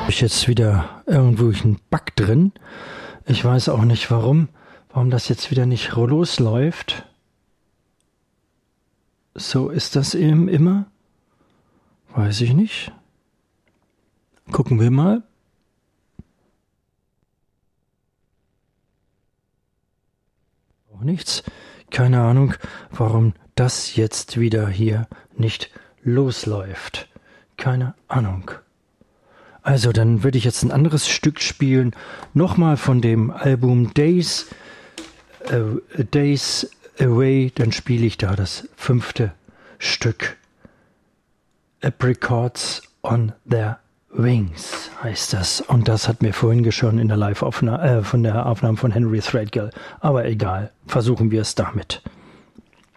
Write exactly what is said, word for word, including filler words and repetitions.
Habe ich jetzt wieder irgendwo einen Bug drin. Ich weiß auch nicht warum, warum das jetzt wieder nicht losläuft. So ist das eben immer. Weiß ich nicht. Gucken wir mal. Auch nichts. Keine Ahnung, warum das jetzt wieder hier nicht losläuft. Keine Ahnung. Also, dann würde ich jetzt ein anderes Stück spielen. Nochmal von dem Album Days, äh, Days Away. Dann spiele ich da das fünfte Stück. Apricots on their Wings heißt das. Und das hat mir vorhin schon in der Live-Aufnahme, äh, von der Aufnahme von Henry Threadgill. Aber egal, versuchen wir es damit.